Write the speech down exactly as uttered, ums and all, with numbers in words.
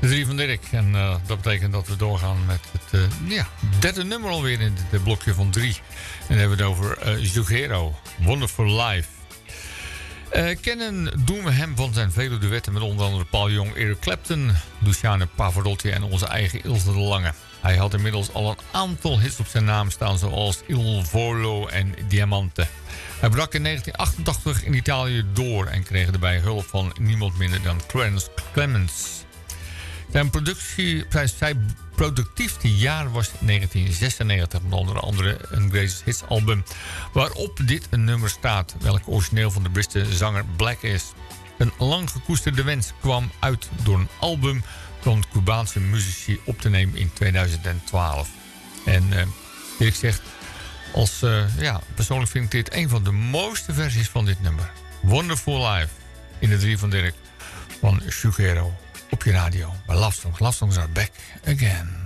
De drie van Dirk. En uh, dat betekent dat we doorgaan met het uh, ja, derde nummer alweer in dit blokje van drie. En dan hebben we het over uh, Jugero, Wonderful Life. Uh, kennen doen we hem van zijn vele duetten met onder andere Paul Jong, Eric Clapton, Luciano Pavarotti en onze eigen Ilse de Lange. Hij had inmiddels al een aantal hits op zijn naam staan, zoals Il Volo en Diamante. Hij brak in negentien achtentachtig in Italië door en kreeg erbij hulp van niemand minder dan Clarence Clemens. Zijn, productie, zijn productiefste jaar was negentien zesennegentig, met onder andere een Greatest Hits album, waarop dit een nummer staat, welk origineel van de Britse zanger Black is. Een lang gekoesterde wens kwam uit door een album van Cubaanse muzici op te nemen in tweeduizend twaalf. En uh, ik zeg, als, uh, ja, persoonlijk vind ik dit een van de mooiste versies van dit nummer. Wonderful Life in de drie van Dirk van Jugero op je radio. Bij Love Songs. Love Songs are back again.